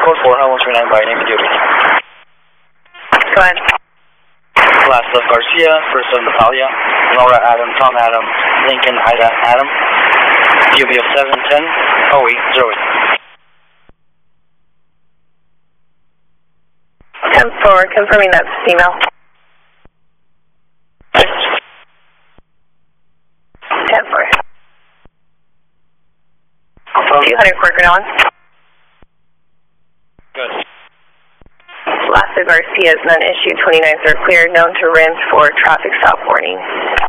code 4, Highway 139 by name and duty. Go ahead. Last of Garcia, first of Natalia, Laura Adam, Tom Adam, Lincoln Ida Adam, UB of 710, 0808. 10-4, confirming that's female. 10-4. 200 Quaker on. Good. Last of Garcia is none issued, 29th are clear, known to RIMS for traffic stop warning.